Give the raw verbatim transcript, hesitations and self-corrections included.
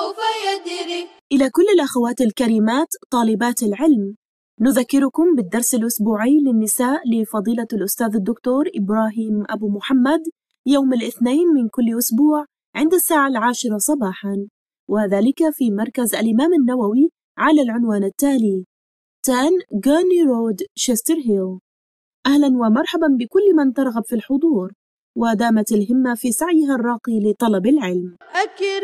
سوف يدري. إلى كل الأخوات الكريمات طالبات العلم، نذكركم بالدرس الأسبوعي للنساء لفضيلة الأستاذ الدكتور إبراهيم أبو محمد يوم الاثنين من كل أسبوع عند الساعة العاشرة صباحاً، وذلك في مركز الإمام النووي على العنوان التالي: عشرة غورني رود، شيستر هيل. أهلاً ومرحباً بكل من ترغب في الحضور ودامت الهمة في سعيها الراقي لطلب العلم.